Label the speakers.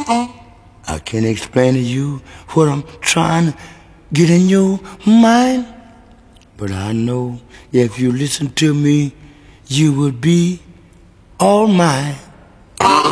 Speaker 1: I can't explain to you what I'm trying to get in your mind, but I know if you listen to me, you would be all mine.